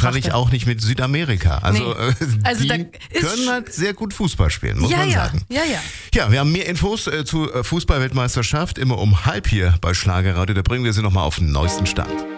wahrscheinlich auch nicht mit Südamerika. Also, Also die da können halt sehr gut Fußball spielen, muss man sagen. Ja. Ja, wir haben mehr Infos zur Fußball-Weltmeisterschaft immer um 12:30 hier bei Schlagerradio. Da bringen wir sie nochmal auf den neuesten Stand.